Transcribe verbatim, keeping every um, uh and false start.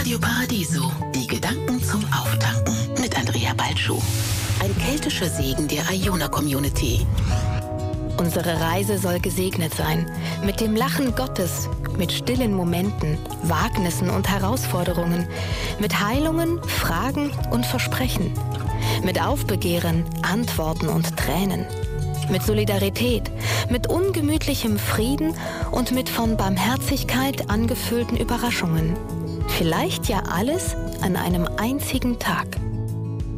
Radio Paradiso, die Gedanken zum Auftanken mit Andrea Balschuh. Ein keltischer Segen der Iona-Community. Unsere Reise soll gesegnet sein, mit dem Lachen Gottes, mit stillen Momenten, Wagnissen und Herausforderungen, mit Heilungen, Fragen und Versprechen, mit Aufbegehren, Antworten und Tränen, mit Solidarität, mit ungemütlichem Frieden und mit von Barmherzigkeit angefüllten Überraschungen. Vielleicht ja alles an einem einzigen Tag.